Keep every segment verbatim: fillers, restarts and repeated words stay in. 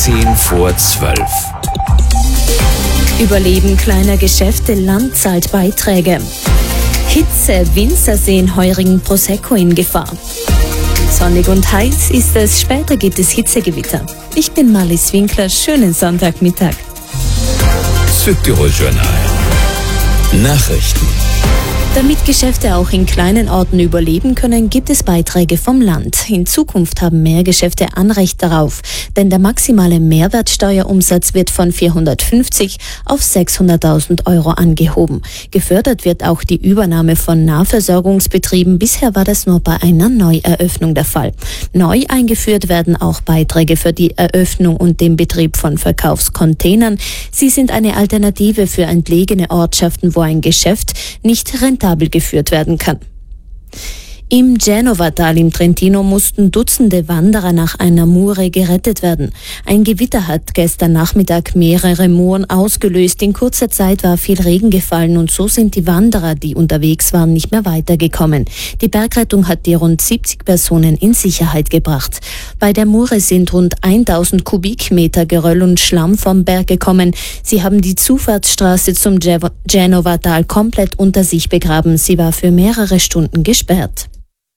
zehn vor zwölf. Überleben kleiner Geschäfte, Land zahlt Beiträge. Hitze, Winzer sehen heurigen Prosecco in Gefahr. Sonnig und heiß ist es, später gibt es Hitzegewitter. Ich bin Marlies Winkler, schönen Sonntagmittag. Südtirol Journal. Nachrichten. Damit Geschäfte auch in kleinen Orten überleben können, gibt es Beiträge vom Land. In Zukunft haben mehr Geschäfte Anrecht darauf, denn der maximale Mehrwertsteuerumsatz wird von vierhundertfünfzig auf sechshunderttausend Euro angehoben. Gefördert wird auch die Übernahme von Nahversorgungsbetrieben. Bisher war das nur bei einer Neueröffnung der Fall. Neu eingeführt werden auch Beiträge für die Eröffnung und den Betrieb von Verkaufscontainern. Sie sind eine Alternative für entlegene Ortschaften, wo ein Geschäft nicht rentabel geführt werden kann. Im Genovatal im Trentino mussten Dutzende Wanderer nach einer Mure gerettet werden. Ein Gewitter hat gestern Nachmittag mehrere Muren ausgelöst. In kurzer Zeit war viel Regen gefallen und so sind die Wanderer, die unterwegs waren, nicht mehr weitergekommen. Die Bergrettung hat die rund siebzig Personen in Sicherheit gebracht. Bei der Mure sind rund tausend Kubikmeter Geröll und Schlamm vom Berg gekommen. Sie haben die Zufahrtsstraße zum Genovatal komplett unter sich begraben. Sie war für mehrere Stunden gesperrt.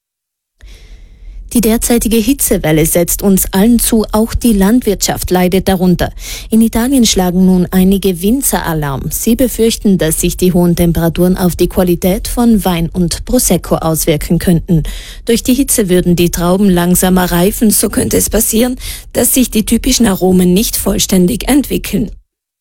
Die derzeitige Hitzewelle setzt uns allen zu, auch die Landwirtschaft leidet darunter. In Italien schlagen nun einige Winzer Alarm. Sie befürchten, dass sich die hohen Temperaturen auf die Qualität von Wein und Prosecco auswirken könnten. Durch die Hitze würden die Trauben langsamer reifen, so könnte es passieren, dass sich die typischen Aromen nicht vollständig entwickeln.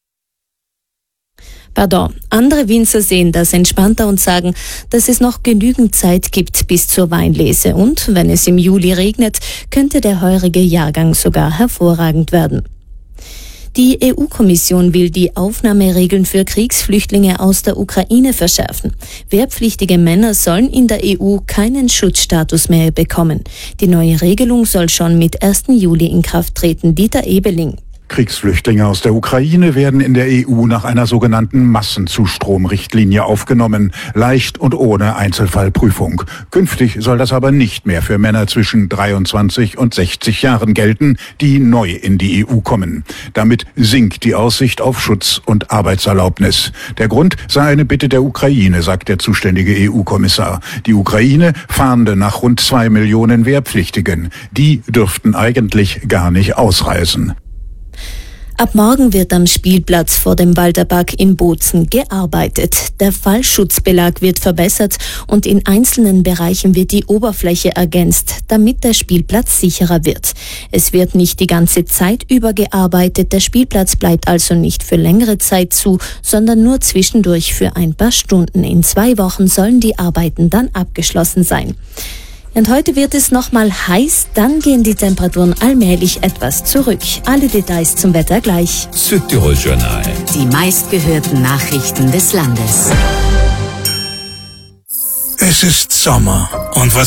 Pardon. Andere Winzer sehen das entspannter und sagen, dass es noch genügend Zeit gibt bis zur Weinlese und wenn es im Juli regnet, könnte der heurige Jahrgang sogar hervorragend werden. Die E U-Kommission will die Aufnahmeregeln für Kriegsflüchtlinge aus der Ukraine verschärfen. Wehrpflichtige Männer sollen in der E U keinen Schutzstatus mehr bekommen. Die neue Regelung soll schon mit ersten Juli in Kraft treten. Dieter Ebeling. Kriegsflüchtlinge aus der Ukraine werden in der E U nach einer sogenannten Massenzustromrichtlinie aufgenommen, leicht und ohne Einzelfallprüfung. Künftig soll das aber nicht mehr für Männer zwischen dreiundzwanzig und sechzig Jahren gelten, die neu in die E U kommen. Damit sinkt die Aussicht auf Schutz und Arbeitserlaubnis. Der Grund sei eine Bitte der Ukraine, sagt der zuständige E U-Kommissar. Die Ukraine fahnde nach rund zwei Millionen Wehrpflichtigen. Die dürften eigentlich gar nicht ausreisen. Ab morgen wird am Spielplatz vor dem Walterpark in Bozen gearbeitet. Der Fallschutzbelag wird verbessert und in einzelnen Bereichen wird die Oberfläche ergänzt, damit der Spielplatz sicherer wird. Es wird nicht die ganze Zeit über gearbeitet, der Spielplatz bleibt also nicht für längere Zeit zu, sondern nur zwischendurch für ein paar Stunden. In zwei Wochen sollen die Arbeiten dann abgeschlossen sein. Und heute wird es nochmal heiß, dann gehen die Temperaturen allmählich etwas zurück. Alle Details zum Wetter gleich. Südtirol Journal. Die meistgehörten Nachrichten des Landes. Es ist Sommer und was